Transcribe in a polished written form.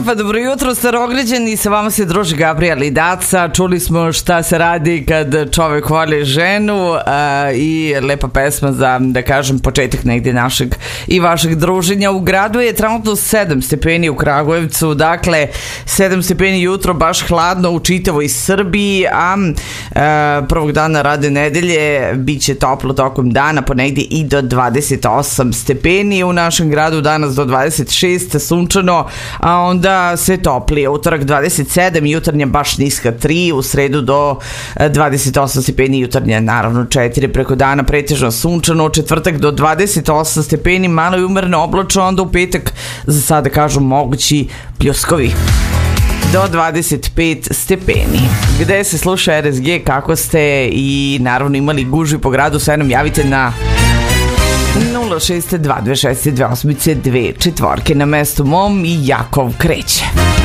Pa dobro jutro, Starograđani, sa vama se druži Gabriel i Daca. Čuli smo šta se radi kad čovek voli ženu i lepa pesma za, da kažem, početak negdje našeg i vašeg druženja. U gradu je trenutno 7 stepeni u Kragujevcu, dakle 7 stepeni jutro, baš hladno u čitavoj Srbiji, a prvog dana radne nedelje bit će toplo tokom dana, ponegdje i do 28 stepeni u našem gradu, danas do 26, sunčano, a onda sve toplije. Utorak 27, jutarnja baš niska 3, u sredu do 28 stepeni, jutarnja naravno 4, preko dana pretežno sunčano, četvrtak do 28 stepeni, malo i umereno oblačno, onda u petak za sada kažu mogući pljuskovi do 25 stepeni. Gde se sluša RSG, kako ste i naravno imali gužvi po gradu, sve nam javite na 062262824 na mestu mom i Jakov kreće.